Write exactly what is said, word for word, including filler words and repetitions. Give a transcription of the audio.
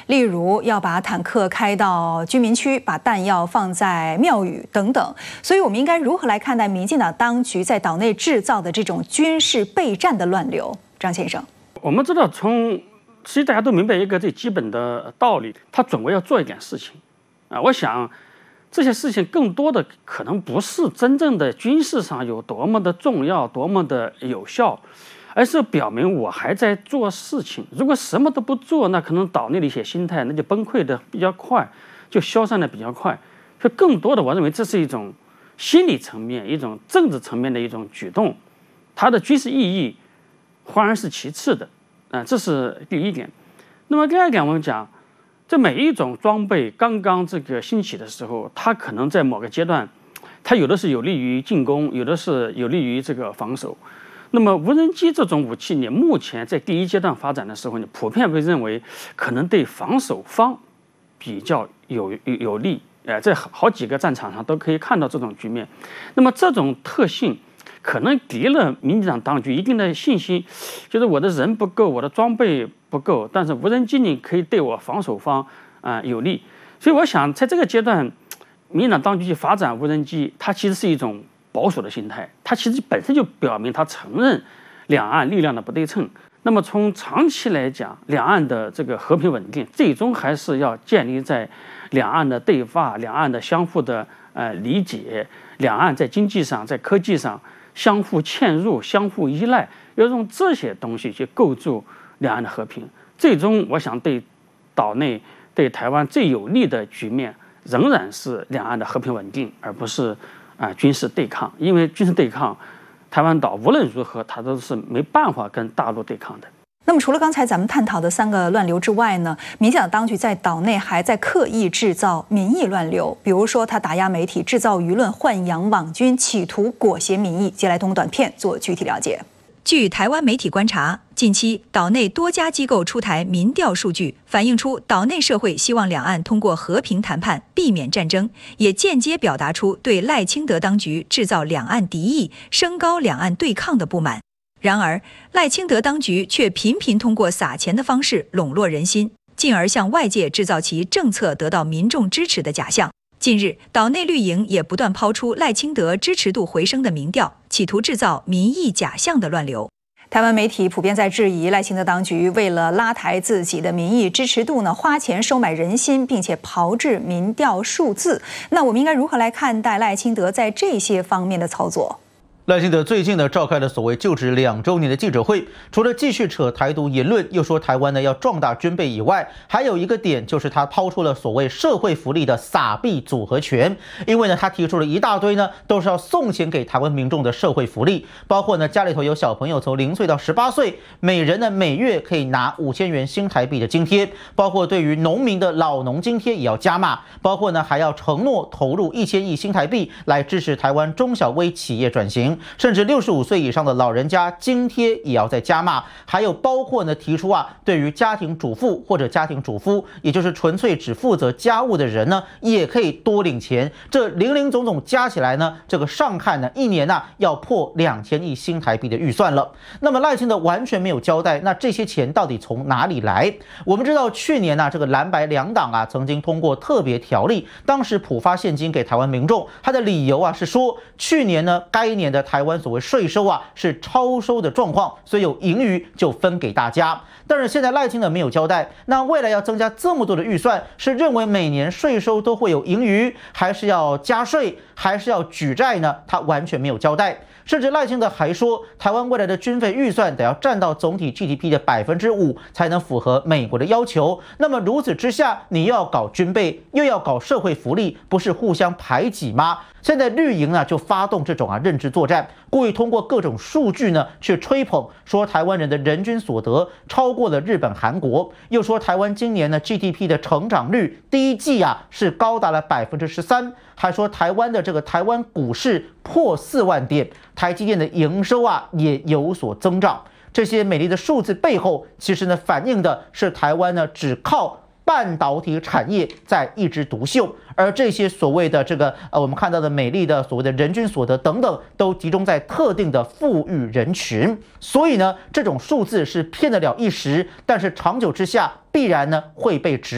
例如要把坦克开到居民区，把弹药放在庙宇等等。所以，我们应该如何来看待民进党当局在岛内制造的这种军事备战的乱流？张先生， 我们知道从，其实大家都明白一个最基本的道理，他总归要做一点事情啊。我想。 这些事情更多的可能不是真正的军事上有多么的重要、多么的有效，而是表明我还在做事情。如果什么都不做，那可能岛内的一些心态那就崩溃的比较快，就消散的比较快。所以更多的，我认为这是一种心理层面、一种政治层面的一种举动，它的军事意义反而是其次的。啊、呃，这是第一点。那么第二点，我们讲。 这每一种装备刚刚这个兴起的时候，它可能在某个阶段，它有的是有利于进攻，有的是有利于这个防守。那么无人机这种武器，你目前在第一阶段发展的时候，你普遍被认为可能对防守方比较有有有利。呃，在好几个战场上都可以看到这种局面。那么这种特性。 可能给了民进党当局一定的信心，就是我的人不够，我的装备不够，但是无人机你可以对我防守方啊、呃、有利。所以我想，在这个阶段，民进党当局去发展无人机，它其实是一种保守的心态，它其实本身就表明它承认两岸力量的不对称。那么从长期来讲，两岸的这个和平稳定，最终还是要建立在两岸的对话、两岸的相互的呃理解、两岸在经济上、在科技上。 相互嵌入、相互依赖，要用这些东西去构筑两岸的和平。最终，我想对岛内、对台湾最有利的局面，仍然是两岸的和平稳定，而不是啊、呃、军事对抗。因为军事对抗，台湾岛无论如何，它都是没办法跟大陆对抗的。 那么，除了刚才咱们探讨的三个乱流之外呢，民进党当局在岛内还在刻意制造民意乱流，比如说他打压媒体、制造舆论、豢养网军，企图裹挟民意。接下来通过短片做具体了解。 据台湾媒体观察，近期岛内多家机构出台民调数据，反映出岛内社会希望两岸通过和平谈判避免战争，也间接表达出对赖清德当局制造两岸敌意、升高两岸对抗的不满。 然而，赖清德当局却频频通过撒钱的方式笼络人心，进而向外界制造其政策得到民众支持的假象。近日，岛内绿营也不断抛出赖清德支持度回升的民调，企图制造民意假象的乱流。 台湾媒体普遍在质疑赖清德当局为了拉抬自己的民意支持度呢，花钱收买人心，并且炮制民调数字。那我们应该如何来看待赖清德在这些方面的操作？ 赖清德最近呢召开了所谓就职两周年的记者会，除了继续扯台独言论，又说台湾呢要壮大军备以外，还有一个点就是他抛出了所谓社会福利的撒币组合拳，因为呢他提出了一大堆呢都是要送钱给台湾民众的社会福利，包括呢家里头有小朋友从零岁到十八岁，每人呢每月可以拿五千元新台币的津贴，包括对于农民的老农津贴也要加码，包括呢还要承诺投入一千亿新台币来支持台湾中小微企业转型。 甚至六十五岁以上的老人家津贴也要再加码，还有包括呢提出啊，对于家庭主妇或者家庭主夫，也就是纯粹只负责家务的人呢，也可以多领钱。这零零总总加起来呢，这个上看呢一年呢、啊、要破两千亿新台币的预算了。那么赖清德完全没有交代，那这些钱到底从哪里来？我们知道去年呢、啊，这个蓝白两党啊曾经通过特别条例，当时普发现金给台湾民众，他的理由啊是说，去年呢该年的台湾所谓税收啊是超收的状况，所以有盈余就分给大家。但是现在赖清德没有交代，那未来要增加这么多的预算，是认为每年税收都会有盈余，还是要加税，还是要举债呢？他完全没有交代。甚至赖清德还说，台湾未来的军费预算得要占到总体 G D P 的百分之五，才能符合美国的要求。那么如此之下，你又要搞军备，又要搞社会福利，不是互相排挤吗？现在绿营呢就发动这种啊认知作战，故意通过各种数据呢去吹捧，说台湾人的人均所得超过了日本、韩国，又说台湾今年呢 G D P 的成长率第一季啊是高达了百分之十三，还说台湾的这个台湾股市破四万点，台积电的营收啊也有所增长。这些美丽的数字背后，其实呢反映的是台湾呢只靠半导体产业在一枝独秀，而这些所谓的这个呃我们看到的美丽的所谓的人均所得等等，都集中在特定的富裕人群。所以呢，这种数字是骗得了一时，但是长久之下必然呢会被质